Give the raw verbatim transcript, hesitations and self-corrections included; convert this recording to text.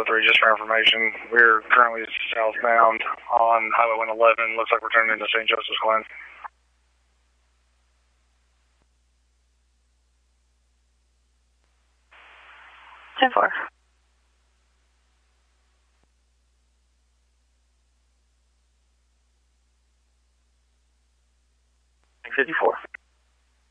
oh three, just for information. We're currently southbound on Highway one eleven. Looks like we're turning into Saint Joseph's Glen. ten four. fifty-four.